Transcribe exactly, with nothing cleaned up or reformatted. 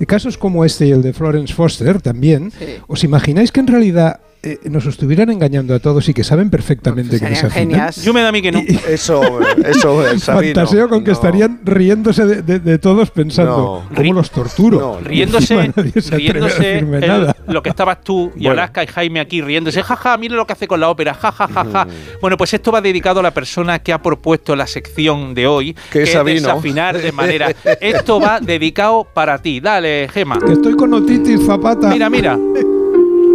casos como este y el de Florence Foster también, Sí. ¿os imagináis que en realidad eh, nos estuvieran engañando a todos y que saben perfectamente que les afinan? Yo me da a mí que no. Y- Eso, eso, el Sabino. Fantaseo con que No. estarían riéndose de, de- de todos pensando, No. ¿cómo los torturo? No, no. Riéndose, Encima nadie se atreve a riéndose decirme el- nada. lo que estabas tú y Bueno. Alaska y Jaime aquí riéndose, jaja, mira lo que hace con la ópera, jajajaja. Ja, ja, ja. Bueno, pues esto va dedicado a la persona que ha propuesto la sección de hoy, Que que es es Sabino. desafinar de manera. Esto va dedicado para ti. Dale, Gema. Que estoy con otitis, Zapata. Mira, mira.